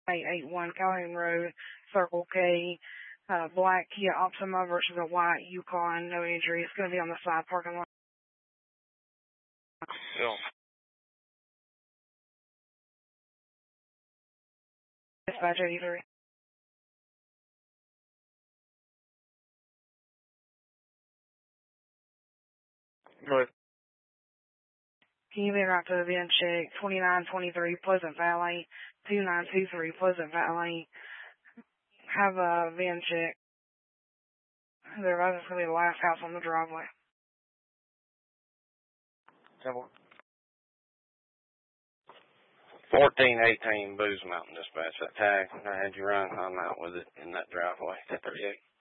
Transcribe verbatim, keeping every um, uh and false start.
eight eight one Calhoun Road, Circle K, uh, black Kia Optima versus a white Yukon, no injury. It's going to be on the side parking lot. Yeah. Dispatch eighty-three. Go ahead. Can you be right to the VIN check? twenty-nine twenty-three Pleasant Valley, two nine two three Pleasant Valley. Have a VIN check. They're going to be the last house on the driveway. fourteen eighteen Booze Mountain Dispatch. That tag, I had you run, I'm out with it in that driveway. ten thirty-eight.